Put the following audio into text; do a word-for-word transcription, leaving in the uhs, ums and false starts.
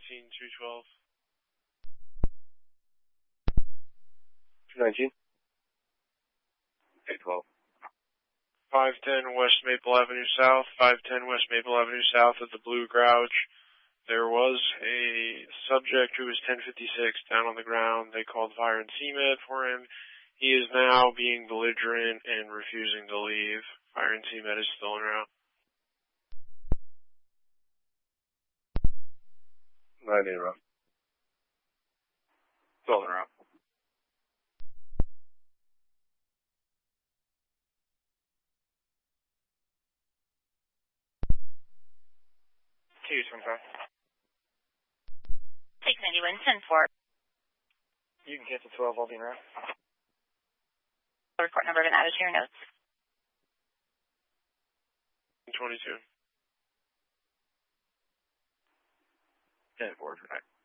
nineteen, two twelve. two nineteen. eight twelve. five ten West Maple Avenue South, five ten West Maple Avenue South at the Blue Grouch. There was a subject who was ten fifty-six down on the ground. They called fire and C M E D for him. He is now being belligerent and refusing to leave. Fire and C M E D is still en route. nine eight route. Still en route. two twenty-five. six ninety-one, ten four. You can cancel twelve, I'll be en route. Report number and add it to your notes. twenty-two. ten four for that.